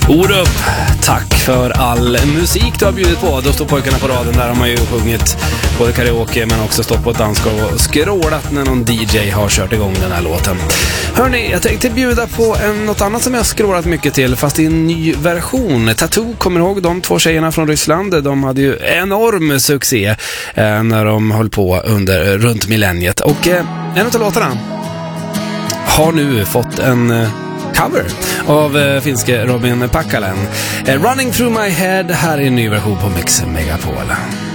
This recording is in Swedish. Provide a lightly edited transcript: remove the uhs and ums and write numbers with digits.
Orup, tack för all musik du har bjudit på. Då står pojkarna på raden, där har man ju sjungit både karaoke men också stått på ett dansgolv och skrålat när någon DJ har kört igång den här låten. Hörrni, jag tänkte bjuda på något annat som jag skrålat mycket till, fast i en ny version. Tattoo, kommer ihåg de två tjejerna från Ryssland? De hade ju enorm succé när de höll på runt millenniet. Och en av låtarna har nu fått en cover av finske Robin Packalén. Running Through My Head, här är en ny version på Mix Megapol.